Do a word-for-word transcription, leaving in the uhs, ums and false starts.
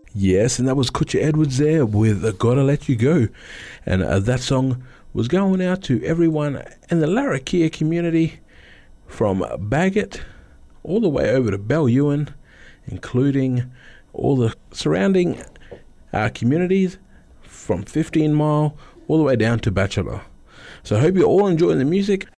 Yes, and that was Kutcha Edwards there with uh, Gotta Let You Go. And uh, that song was going out to everyone in the Larrakia community from Bagot all the way over to Belyuen, including all the surrounding uh, communities from fifteen mile all the way down to Bachelor. So I hope you're all enjoying the music.